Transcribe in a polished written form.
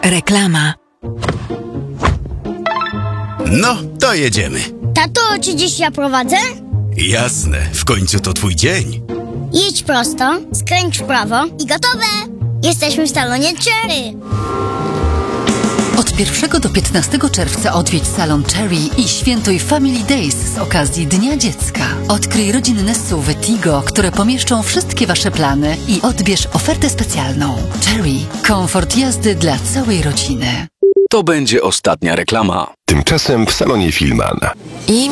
Reklama. No, to jedziemy. Tato, czy dziś ja prowadzę? Jasne, w końcu to twój dzień. Jedź prosto, skręć w prawo i gotowe! Jesteśmy w salonie Cherry. Od 1 do 15 czerwca odwiedź salon Cherry i świętuj Family Days z okazji Dnia Dziecka. Odkryj rodzinne SUV-y Tigo, które pomieszczą wszystkie Wasze plany i odbierz ofertę specjalną. Cherry. Komfort jazdy dla całej rodziny. To będzie ostatnia reklama. Tymczasem w salonie Filman. I